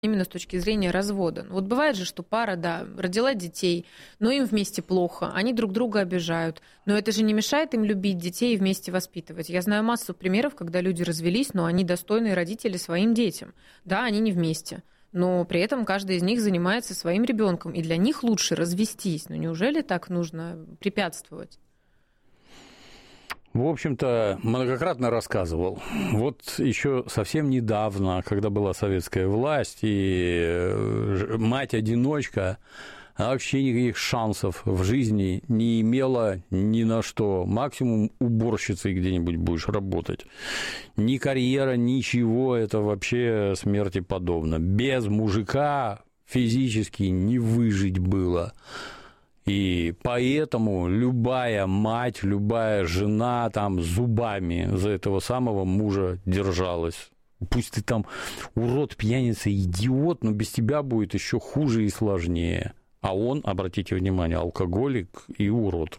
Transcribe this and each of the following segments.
именно с точки зрения развода. Вот бывает же, что пара, да, родила детей, но им вместе плохо, они друг друга обижают, но это же не мешает им любить детей и вместе воспитывать. Я знаю массу примеров, когда люди развелись, но они достойные родители своим детям. Да, они не вместе, но при этом каждый из них занимается своим ребенком, и для них лучше развестись. Ну неужели так нужно препятствовать? В общем-то, многократно рассказывал. Вот еще совсем недавно, когда была советская власть, и мать-одиночка, она вообще никаких шансов в жизни не имела ни на что. Максимум уборщицей где-нибудь будешь работать. Ни карьера, ничего, это вообще смерти подобно. Без мужика физически не выжить было. И поэтому любая мать, любая жена там зубами за этого самого мужа держалась. Пусть ты там урод, пьяница, идиот, но без тебя будет еще хуже и сложнее. А он, обратите внимание, алкоголик и урод.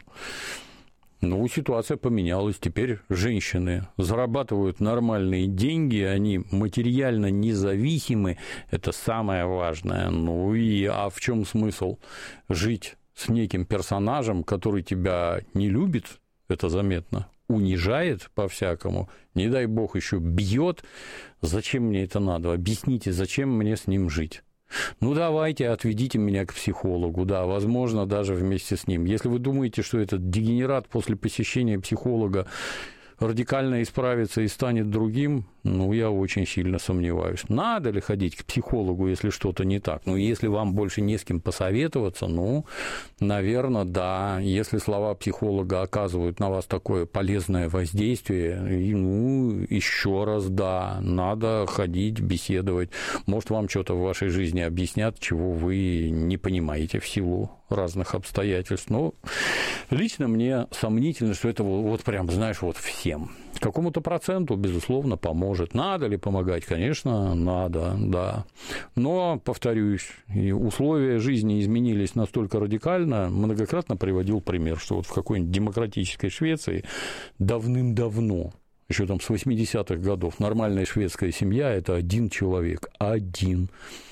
Ну, ситуация поменялась. Теперь женщины зарабатывают нормальные деньги, они материально независимы. Это самое важное. Ну и в чем смысл жить с неким персонажем, который тебя не любит, это заметно, унижает по-всякому, не дай бог еще бьет? Зачем мне это надо? Объясните, зачем мне с ним жить? Ну, давайте, отведите меня к психологу, да, возможно, даже вместе с ним. Если вы думаете, что этот дегенерат после посещения психолога радикально исправится и станет другим, ну, я очень сильно сомневаюсь. Надо ли ходить к психологу, если что-то не так? Ну, если вам больше не с кем посоветоваться, ну, наверное, да. Если слова психолога оказывают на вас такое полезное воздействие, ну, еще раз, да, надо ходить, беседовать. Может, вам что-то в вашей жизни объяснят, чего вы не понимаете в силу разных обстоятельств. Но лично мне сомнительно, что это вот прям, знаешь, вот всем. Какому-то проценту, безусловно, поможет. Надо ли помогать? Конечно, надо, да. Но, повторюсь, условия жизни изменились настолько радикально, многократно приводил пример, что вот в какой-нибудь демократической Швеции давным-давно, еще там с 80-х годов, нормальная шведская семья – это один человек, один.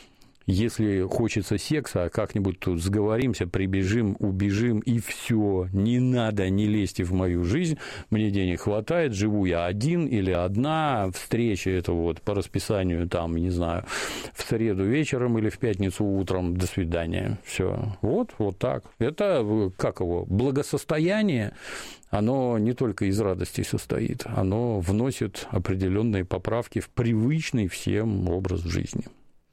Если хочется секса, как-нибудь тут сговоримся, прибежим, убежим, и все. Не надо, не лезьте в мою жизнь, мне денег хватает, живу я один или одна, встреча это вот по расписанию, там, не знаю, в среду вечером или в пятницу утром, до свидания, все. Вот так. Это, как его, благосостояние, оно не только из радости состоит, оно вносит определенные поправки в привычный всем образ жизни.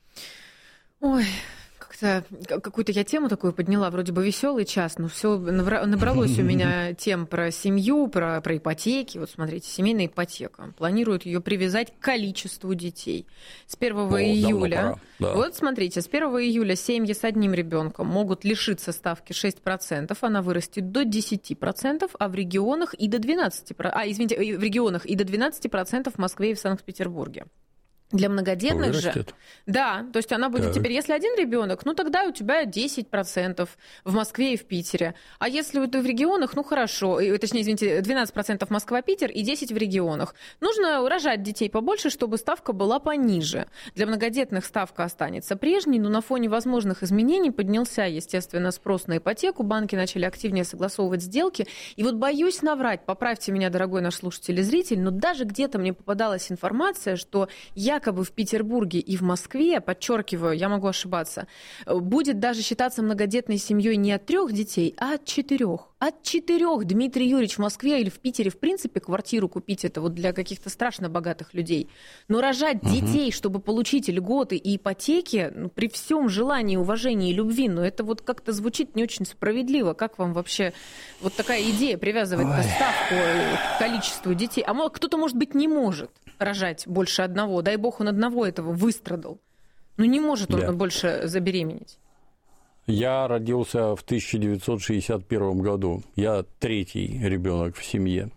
Ой, как-то какую-то я тему такую подняла, вроде бы веселый час, но все набралось у меня тем про семью, про ипотеки. Вот смотрите, семейная ипотека. Планируют ее привязать к количеству детей. С 1 июля. Да. Вот смотрите, с 1 июля семьи с одним ребенком могут лишиться ставки 6%, она вырастет до 10%, а в регионах и до 12%. В регионах и до 12% в Москве и в Санкт-Петербурге. Для многодетных же, да, то есть она будет теперь, если один ребенок, ну тогда у тебя 10% в Москве и в Питере. А если ты в регионах, ну хорошо, точнее, извините, 12% Москва-Питер и 10% в регионах. Нужно рожать детей побольше, чтобы ставка была пониже. Для многодетных ставка останется прежней, но на фоне возможных изменений поднялся, естественно, спрос на ипотеку, банки начали активнее согласовывать сделки. И вот боюсь наврать, поправьте меня, дорогой наш слушатель и зритель, но даже где-то мне попадалась информация, что якобы в Петербурге и в Москве, подчеркиваю, я могу ошибаться, будет даже считаться многодетной семьей не от 3 детей, а от 4. От 4, Дмитрий Юрьевич, в Москве или в Питере, в принципе, квартиру купить, это вот для каких-то страшно богатых людей. Но рожать детей, чтобы получить льготы и ипотеки, ну, при всем желании, уважении и любви, ну, это вот как-то звучит не очень справедливо. Как вам вообще вот такая идея привязывать ставку к количеству детей? А кто-то, может быть, не может рожать больше одного. Дай бог, он одного этого выстрадал. Ну, не может он больше забеременеть. Я родился в 1961 году. Я 3-й ребенок в семье.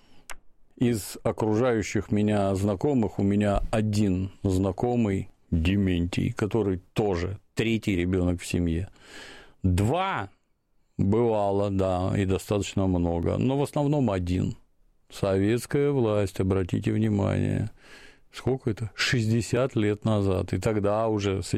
Из окружающих меня знакомых у меня один знакомый Дементий, который тоже 3-й ребенок в семье. 2 бывало, да, и достаточно много, но в основном один. Советская власть, обратите внимание. Сколько это? 60 лет назад. И тогда уже с